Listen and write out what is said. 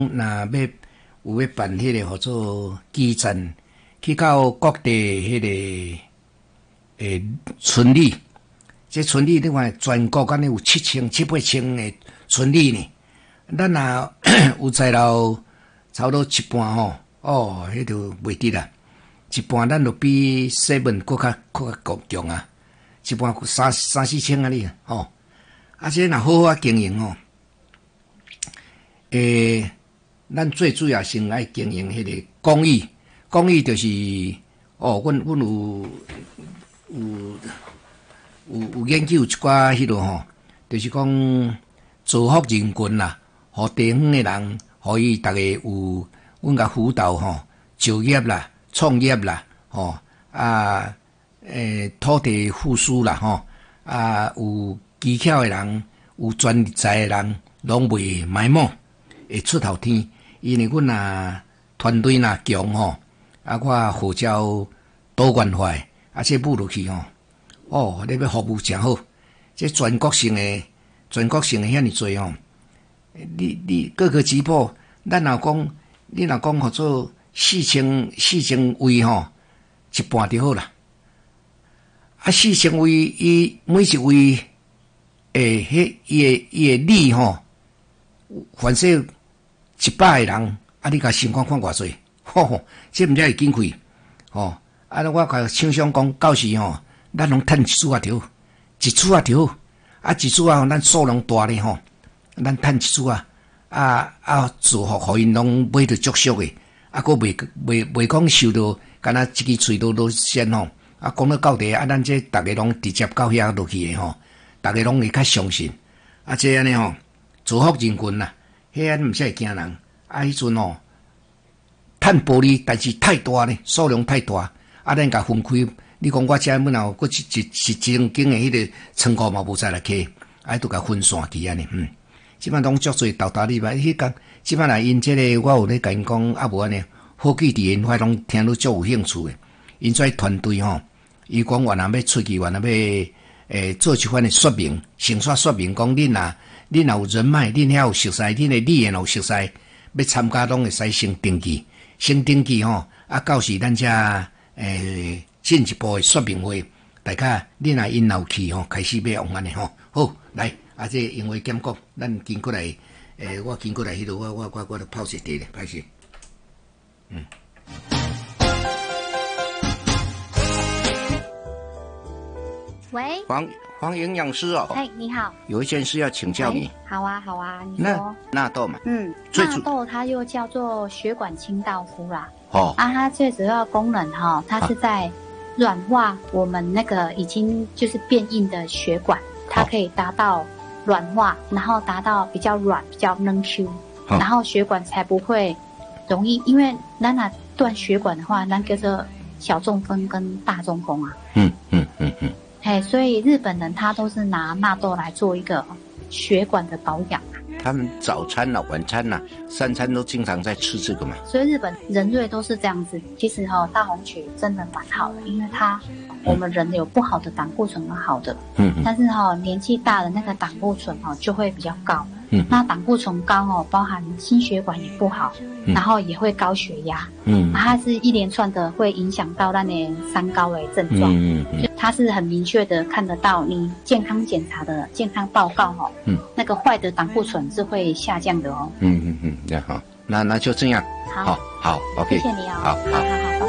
那要办迄个叫做基站，去到各地迄个村里，这村里另外全国安尼有7八千个村里呢。咱若有在了差不多一半吼，迄就袂得啦。一半咱就比7更较强啊，一半三四千安尼吼。这若好好经营吼，咱最主要先爱经营迄个公益，公益就是阮有研究一寡迄落吼，就是讲造福人群啦，互地方的人，互伊逐个有阮甲辅导吼，就业啦、创业啦，土地复苏啦吼，有技巧的人，有专才的人，拢袂埋没，会出头天。因为阮团队强吼，我号召多元化，这舞落去吼，你要服务真好，这全国性的遐尼多吼，你各个支部，咱若讲，你若讲合作4000位吼，一半就好啦。4000位，伊每一位伊的利吼，凡说100个人，你甲想看偌济，这毋才会经费，我甲厂商讲，到时吼，咱拢趁一厝仔就好，一厝仔就好，一厝仔咱数量大咧吼，咱趁一厝仔，祝福互因拢买着足俗诶，佫袂讲受到，敢若一支喙都先吼，讲到底，咱这逐个拢直接到遐落去诶吼，逐个拢会较相信，这安尼吼，造福人群啦。迄安毋则会惊人，迄阵吼，趁玻璃代志太大咧，数量太大，咱甲分开。你讲我遮本后，佫一正经诶迄个仓库嘛无再来开，都甲分散去安尼。即摆拢足侪豆豆哩吧？迄工即摆来因即个，我有咧甲因讲，无安尼，好几伫因遐拢听到足有兴趣诶。因这团队吼，伊讲原来要出去，原来要做一番诶说明，先说明讲恁若有人脉，恁遐有熟悉，恁诶理念有熟悉，要参加拢会使先登记吼。到时咱遮进一步诶说明会，大家恁若因有去吼，开始要用安尼吼。好，来这因为减讲，咱经过来我经过来迄度，我都泡一茶咧，歹势。 喂， 黄营养师哦， 你好， 有一件事要请教你。 好啊，你说。 纳豆嘛， 纳豆它又叫做血管清道夫啦。它最主要功能它是在软化我们那个已经就是变硬的血管，它可以达到软化，然后达到比较软、比较能修，然后血管才不会容易，因为咱若断血管的话，咱叫做小中风跟大中风啊。所以日本人他都是拿纳豆来做一个血管的保养。 他们早餐晚餐3餐都经常在吃这个嘛。 所以日本人瑞都是这样子。其实大红曲真的蛮好的，因为我们人有不好的胆固醇和好的，但是年纪大的那个胆固醇就会比较高。那胆固醇高包含心血管也不好，然后也会高血压。它是一连串的会影响到那年三高的症状。它是很明确的看得到你健康检查的健康报告那个坏的胆固醇是会下降的哦。 那好，那就这样。 好， OK， 谢谢你哦。 好。